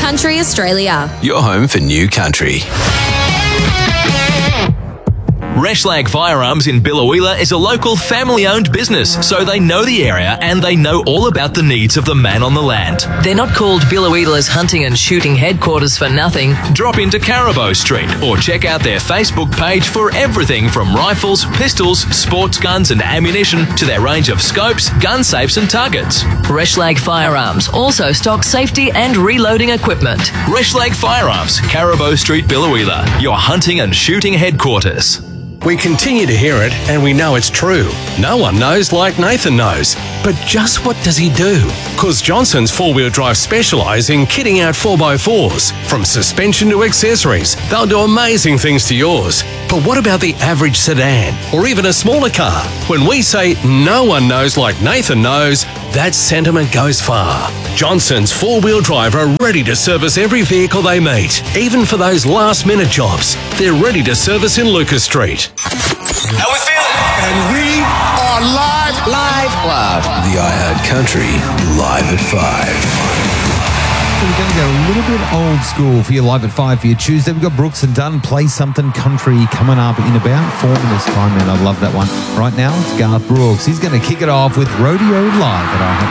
Country Australia. Your home for new country. Reshlag Firearms in Biloela is a local family-owned business, so they know the area and they know all about the needs of the man on the land. They're not called Biloela's hunting and shooting headquarters for nothing. Drop into Carabo Street or check out their Facebook page for everything from rifles, pistols, sports guns and ammunition to their range of scopes, gun safes and targets. Reshlag Firearms also stocks safety and reloading equipment. Reshlag Firearms, Carabo Street, Biloela, your hunting and shooting headquarters. We continue to hear it, and we know it's true. No one knows like Nathan knows. But just what does he do? Because Johnson's 4-wheel drive specialise in kitting out 4x4s. From suspension to accessories, they'll do amazing things to yours. But what about the average sedan, or even a smaller car? When we say no one knows like Nathan knows, that sentiment goes far. Johnson's 4-wheel drive are ready to service every vehicle they meet, even for those last-minute jobs. They're ready to service in Lucas Street. How we feeling? And we are live. The iHeart Country, live at 5. We're going to go a little bit old school for your Live at 5 for your Tuesday. We've got Brooks and Dunn, Play Something Country coming up in about 4 minutes' time, man. I love that one. Right now, it's Garth Brooks. He's going to kick it off with Rodeo Live at iHeart.